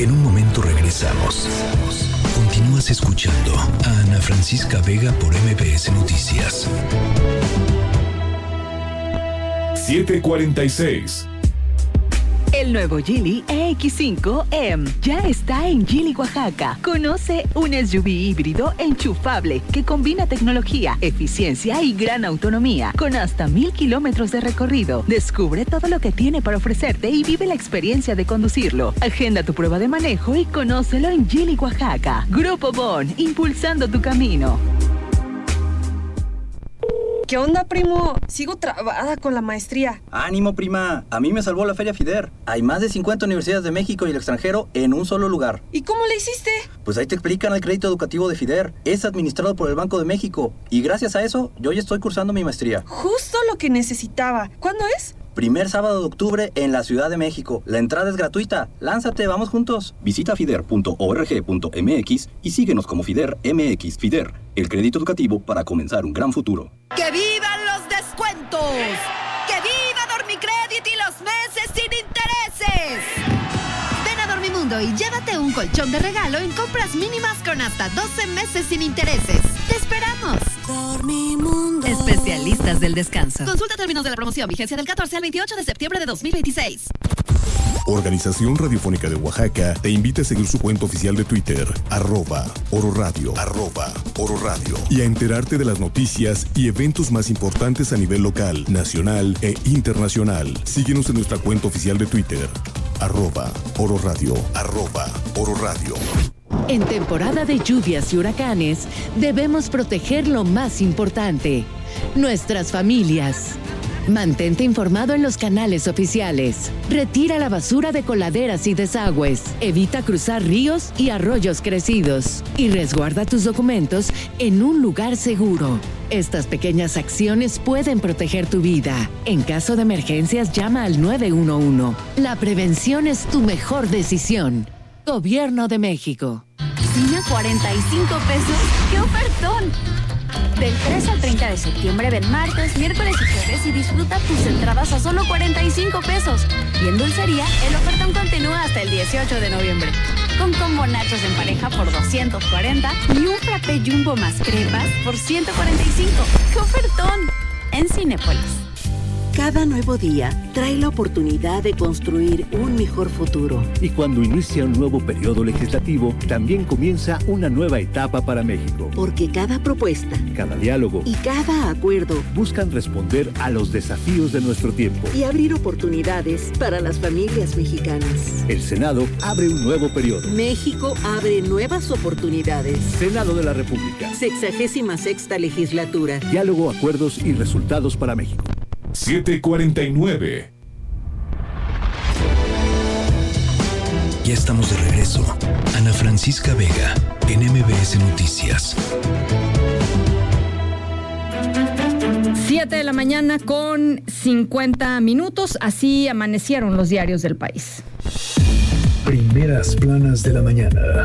En un momento regresamos. Continúas escuchando a Ana Francisca Vega por MBS Noticias. 7:46. El nuevo Geely EX5M ya está en Geely, Oaxaca. Conoce un SUV híbrido enchufable que combina tecnología, eficiencia y gran autonomía, con hasta 1,000 kilómetros de recorrido. Descubre todo lo que tiene para ofrecerte y vive la experiencia de conducirlo. Agenda tu prueba de manejo y conócelo en Geely, Oaxaca. Grupo Bon, impulsando tu camino. ¿Qué onda, primo? Sigo trabada con la maestría. ¡Ánimo, prima! A mí me salvó la Feria FIDER. Hay más de 50 universidades de México y el extranjero en un solo lugar. ¿Y cómo le hiciste? Pues ahí te explican el crédito educativo de FIDER. Es administrado por el Banco de México. Y gracias a eso, yo ya estoy cursando mi maestría. Justo lo que necesitaba. ¿Cuándo es? Primer sábado de octubre en la Ciudad de México. La entrada es gratuita. Lánzate, vamos juntos. Visita fider.org.mx y síguenos como FIDER MX. FIDER, el crédito educativo para comenzar un gran futuro. ¡Que vivan los descuentos! ¡Que viva Dormicrédito y los meses sin intereses! Ven a Dormimundo y llévate un colchón de regalo en compras mínimas con hasta 12 meses sin intereses. ¡Te esperamos! Dormimundo. Especialistas del descanso. Consulta términos de la promoción. Vigencia del 14 al 28 de septiembre de 2026. Organización Radiofónica de Oaxaca te invita a seguir su cuenta oficial de Twitter, @Oro-Radio, @Oro-Radio, y a enterarte de las noticias y eventos más importantes a nivel local, nacional e internacional. Síguenos en nuestra cuenta oficial de Twitter, @Oro-Radio, @Oro-Radio. En temporada de lluvias y huracanes, debemos proteger lo más importante, nuestras familias. Mantente informado en los canales oficiales. Retira la basura de coladeras y desagües. Evita cruzar ríos y arroyos crecidos. Y resguarda tus documentos en un lugar seguro. Estas pequeñas acciones pueden proteger tu vida. En caso de emergencias, llama al 911. La prevención es tu mejor decisión. Gobierno de México. ¿Cine a 45 pesos? ¡Qué ofertón! Del 3 al 30 de septiembre ven martes, miércoles y jueves y disfruta tus entradas a solo 45 pesos. Y en dulcería, el ofertón continúa hasta el 18 de noviembre. Con combo nachos en pareja por 240 y un frappé jumbo más crepas por 145. ¡Qué ofertón! En Cinépolis. Cada nuevo día trae la oportunidad de construir un mejor futuro. Y cuando inicia un nuevo periodo legislativo, también comienza una nueva etapa para México. Porque cada propuesta, cada diálogo y cada acuerdo buscan responder a los desafíos de nuestro tiempo y abrir oportunidades para las familias mexicanas. El Senado abre un nuevo periodo. México abre nuevas oportunidades. Senado de la República. 66ª legislatura. Diálogo, acuerdos y resultados para México. 7:49. Ya estamos de regreso. Ana Francisca Vega, en MBS Noticias. 7 de la mañana con 50 minutos. Así amanecieron los diarios del país. Primeras planas de la mañana.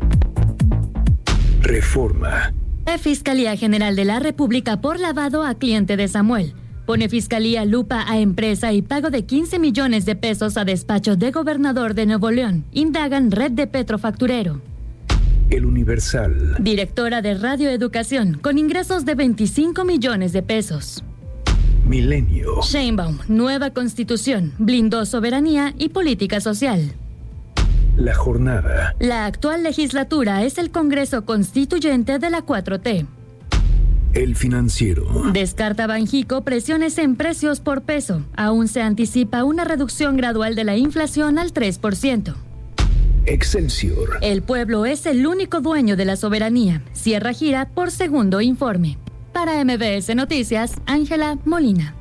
Reforma. La Fiscalía General de la República por lavado a cliente de Samuel. Pone Fiscalía lupa a empresa y pago de 15 millones de pesos a despacho de gobernador de Nuevo León. Indagan red de Petrofacturero. El Universal. Directora de Radio Educación con ingresos de 25 millones de pesos. Milenio. Sheinbaum, nueva constitución, blindó soberanía y política social. La Jornada. La actual legislatura es el Congreso Constituyente de la 4T. El Financiero. Descarta Banjico presiones en precios por peso. Aún se anticipa una reducción gradual de la inflación al 3%. Excelsior. El pueblo es el único dueño de la soberanía. Cierra gira por segundo informe. Para MBS Noticias, Ángela Molina.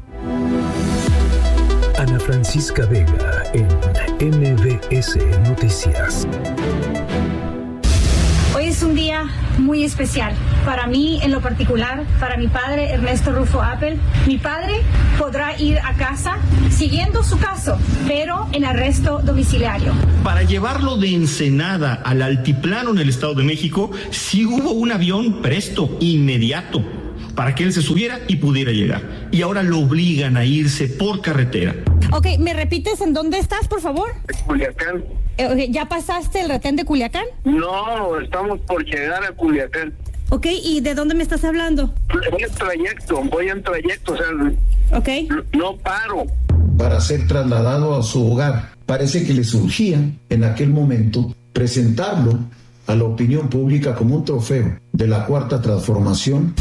Ana Francisca Vega en MBS Noticias. Hoy es un día muy especial para mí en lo particular, para mi padre Ernesto Rufo Appel. Mi padre podrá ir a casa siguiendo su caso, pero en arresto domiciliario. Para llevarlo de Ensenada al altiplano en el Estado de México, sí hubo un avión presto, inmediato, para que él se subiera y pudiera llegar. Y ahora lo obligan a irse por carretera. Ok, ¿me repites en dónde estás, por favor? Culiacán. ¿Ya pasaste el retén de Culiacán? No, estamos por llegar a Culiacán. Ok, ¿y de dónde me estás hablando? Voy en trayecto, o sea, okay. No paro. Para ser trasladado a su hogar. Parece que le surgía en aquel momento presentarlo a la opinión pública como un trofeo de la Cuarta Transformación.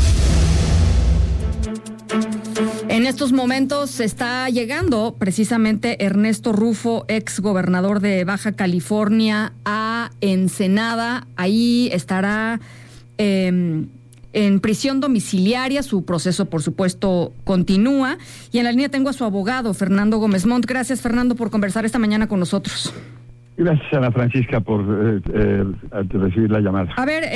En estos momentos está llegando precisamente Ernesto Rufo, ex gobernador de Baja California, a Ensenada. Ahí estará en prisión domiciliaria. Su proceso, por supuesto, continúa. Y en la línea tengo a su abogado, Fernando Gómez Montt. Gracias, Fernando, por conversar esta mañana con nosotros. Gracias, Ana Francisca, por recibir la llamada. A ver,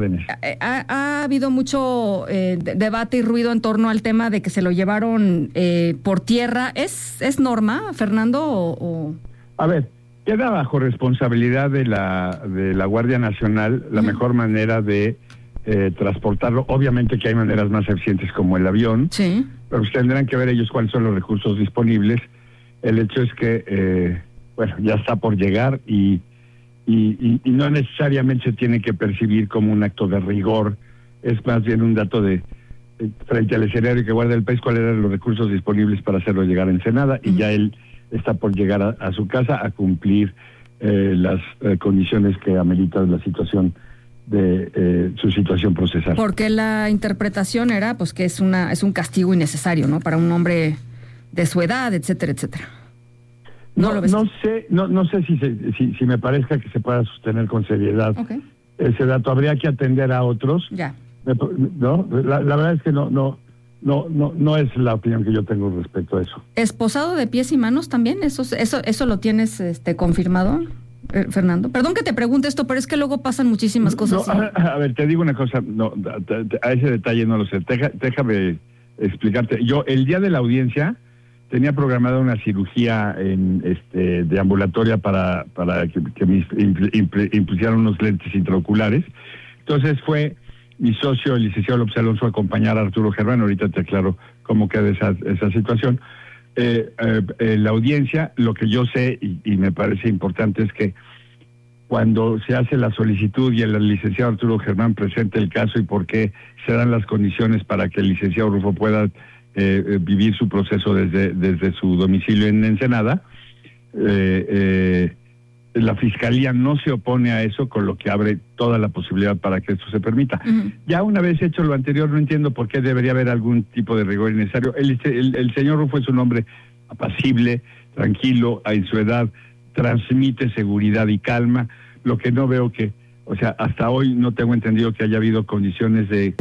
ha habido mucho debate y ruido en torno al tema de que se lo llevaron por tierra. ¿Es norma, Fernando? O... A ver, queda bajo responsabilidad de la Guardia Nacional la mejor manera de transportarlo. Obviamente que hay maneras más eficientes como el avión, sí, pero tendrán que ver ellos cuáles son los recursos disponibles. El hecho es que... bueno, ya está por llegar y no necesariamente se tiene que percibir como un acto de rigor, es más bien un dato de frente al escenario que guarda el país, cuáles eran los recursos disponibles para hacerlo llegar a Ensenada, y ya él está por llegar a su casa a cumplir las condiciones que ameritan la situación de su situación procesal. Porque la interpretación era pues que es un castigo innecesario, ¿no? Para un hombre de su edad, etcétera, etcétera. No sé si me parezca que se pueda sostener con seriedad ese dato. Habría que atender a otros. Ya. No, la verdad es que no es la opinión que yo tengo respecto a eso. ¿Esposado de pies y manos también? ¿Eso lo tienes confirmado, Fernando? Perdón que te pregunte esto, pero es que luego pasan muchísimas cosas. A ver, te digo una cosa. No, a ese detalle no lo sé. Déjame explicarte. Yo el día de la audiencia tenía programada una cirugía de ambulatoria para que me impusieran unos lentes intraoculares. Entonces fue mi socio, el licenciado López Alonso, a acompañar a Arturo Germán. Ahorita te aclaro cómo queda esa situación. La audiencia, lo que yo sé y me parece importante es que cuando se hace la solicitud y el licenciado Arturo Germán presente el caso y por qué se dan las condiciones para que el licenciado Rufo pueda vivir su proceso desde su domicilio en Ensenada, la Fiscalía no se opone a eso, con lo que abre toda la posibilidad para que esto se permita. Ya una vez hecho lo anterior, no entiendo por qué debería haber algún tipo de rigor innecesario. El señor Rufo es un hombre apacible, tranquilo, en su edad, transmite seguridad y calma, lo que no veo que, o sea, hasta hoy no tengo entendido que haya habido condiciones de...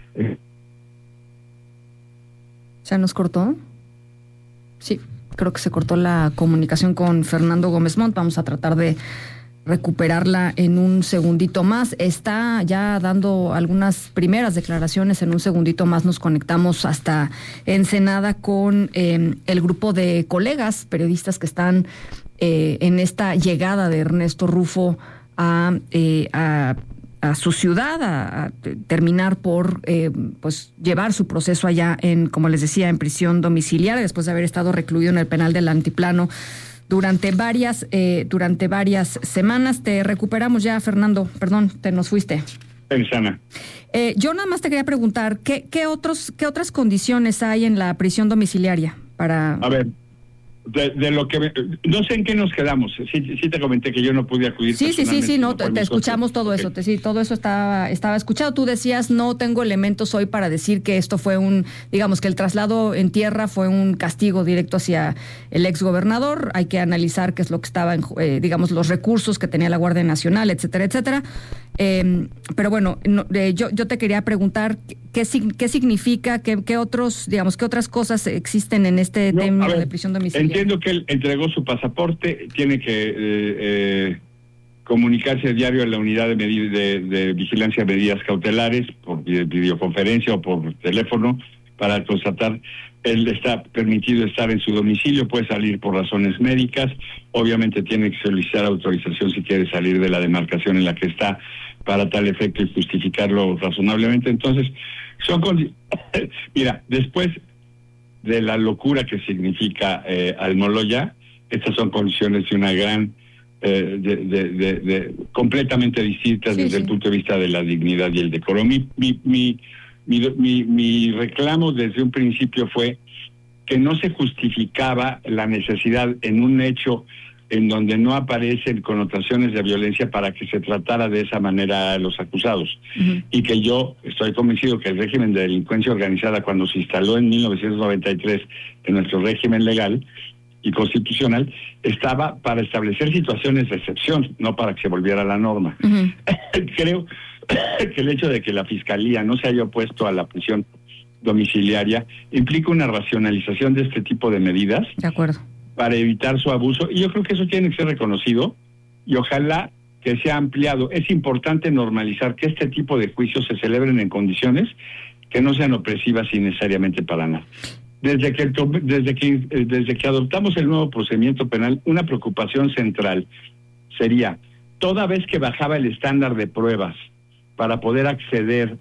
¿Se nos cortó? Sí, creo que se cortó la comunicación con Fernando Gómez Montt. Vamos a tratar de recuperarla en un segundito más. Está ya dando algunas primeras declaraciones. En un segundito más nos conectamos hasta Ensenada con el grupo de colegas periodistas que están en esta llegada de Ernesto Rufo a su ciudad, a terminar por pues llevar su proceso allá como les decía, en prisión domiciliaria, después de haber estado recluido en el penal del Altiplano durante varias semanas. Te recuperamos ya, Fernando. Perdón, te nos fuiste. Sana. Yo nada más te quería preguntar, ¿qué otras condiciones hay en la prisión domiciliaria para...? A ver, de lo que no sé en qué nos quedamos. Sí te comenté que yo no pude acudir. Sí, no, te escuchamos todo eso. Todo eso estaba escuchado. Tú decías, no tengo elementos hoy para decir que esto fue digamos que el traslado en tierra fue un castigo directo hacia el exgobernador. Hay que analizar qué es lo que estaba digamos, los recursos que tenía la Guardia Nacional, etcétera, etcétera. Pero bueno, yo te quería preguntar qué significa, qué otras cosas existen en este tema de prisión domiciliaria. Entiendo que él entregó su pasaporte, tiene que comunicarse a diario a la unidad de vigilancia de medidas cautelares por videoconferencia o por teléfono para constatar. Él está permitido estar en su domicilio, puede salir por razones médicas, obviamente tiene que solicitar autorización si quiere salir de la demarcación en la que está para tal efecto y justificarlo razonablemente. Entonces, mira, después de la locura que significa Almoloya, estas son condiciones de una gran completamente distintas desde el punto de vista de la dignidad y el decoro. Mi reclamo desde un principio fue que no se justificaba la necesidad en un hecho en donde no aparecen connotaciones de violencia para que se tratara de esa manera a los acusados. Y que yo estoy convencido que el régimen de delincuencia organizada, cuando se instaló en 1993 en nuestro régimen legal y constitucional, estaba para establecer situaciones de excepción, no para que se volviera la norma. Creo que el hecho de que la Fiscalía no se haya opuesto a la prisión domiciliaria implica una racionalización de este tipo de medidas. De acuerdo. Para evitar su abuso, y yo creo que eso tiene que ser reconocido, y ojalá que sea ampliado. Es importante normalizar que este tipo de juicios se celebren en condiciones que no sean opresivas innecesariamente para nada. Desde que adoptamos el nuevo procedimiento penal, una preocupación central sería, toda vez que bajaba el estándar de pruebas para poder acceder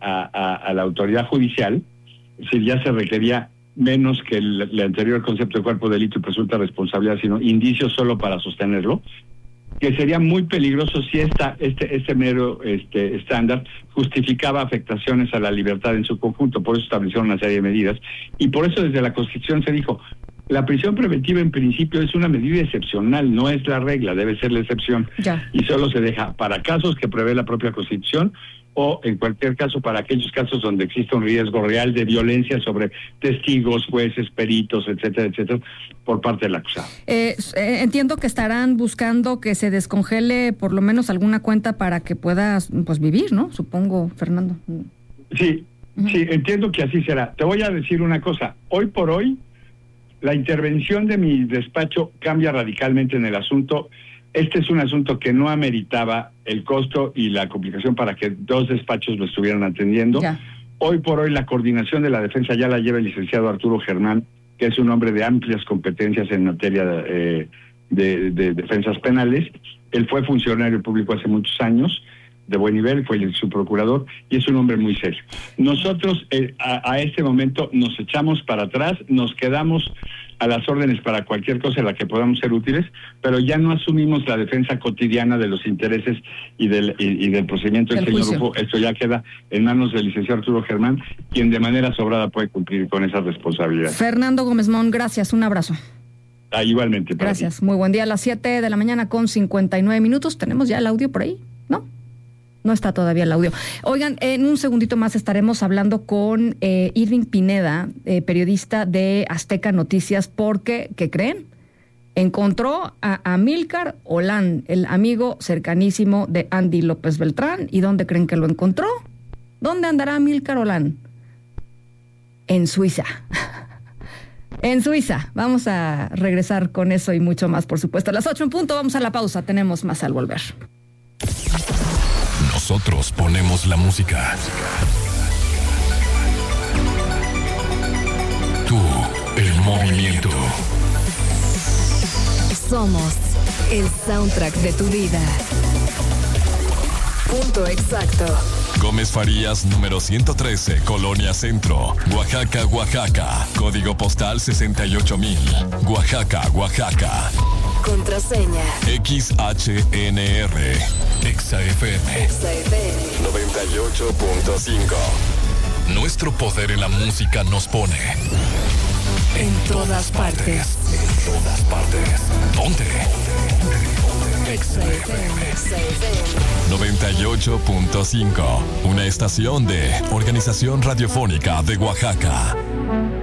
a la autoridad judicial, es decir, ya se requería menos que el anterior concepto de cuerpo de delito y presunta responsabilidad, sino indicios solo para sostenerlo, que sería muy peligroso si este mero estándar justificaba afectaciones a la libertad en su conjunto. Por eso establecieron una serie de medidas, y por eso desde la Constitución se dijo, la prisión preventiva en principio es una medida excepcional, no es la regla, debe ser la excepción. Y solo se deja para casos que prevé la propia Constitución, o en cualquier caso para aquellos casos donde existe un riesgo real de violencia sobre testigos, jueces, peritos, etcétera, etcétera, por parte del acusado. Entiendo que estarán buscando que se descongele por lo menos alguna cuenta para que puedas vivir, ¿no? Supongo, Fernando. Sí, entiendo que así será. Te voy a decir una cosa, hoy por hoy la intervención de mi despacho cambia radicalmente en el asunto. Este es un asunto que no ameritaba el costo y la complicación para que dos despachos lo estuvieran atendiendo. Hoy por hoy la coordinación de la defensa ya la lleva el licenciado Arturo Germán, que es un hombre de amplias competencias en materia de defensas penales. Él fue funcionario público hace muchos años, de buen nivel, fue su procurador, y es un hombre muy serio. Nosotros a este momento nos echamos para atrás, nos quedamos a las órdenes para cualquier cosa en la que podamos ser útiles, pero ya no asumimos la defensa cotidiana de los intereses y del procedimiento del señor Rufo. Esto ya queda en manos del licenciado Arturo Germán, quien de manera sobrada puede cumplir con esa responsabilidad. Fernando Gómez Mont, gracias, un abrazo. Igualmente. Gracias, muy buen día. A las 7 de la mañana con 59 minutos, ¿tenemos ya el audio por ahí? ¿No? No está todavía el audio. Oigan, en un segundito más estaremos hablando con Irving Pineda, periodista de Azteca Noticias, porque, ¿qué creen? Encontró a Amílcar Olán, el amigo cercanísimo de Andy López Beltrán. ¿Y dónde creen que lo encontró? ¿Dónde andará Amílcar Olán? En Suiza. En Suiza. Vamos a regresar con eso y mucho más, por supuesto. A las 8 en punto, vamos a la pausa. Tenemos más al volver. Nosotros ponemos la música. Tú, el movimiento. Somos el soundtrack de tu vida. Punto exacto. Gómez Farías, número 113, Colonia Centro, Oaxaca, Oaxaca. Código postal 68000. Oaxaca, Oaxaca. Contraseña XHNR. XFM 98.5. Nuestro poder en la música nos pone en todas partes. En todas partes. ¿Dónde? XFM 98.5. Una estación de Organización Radiofónica de Oaxaca.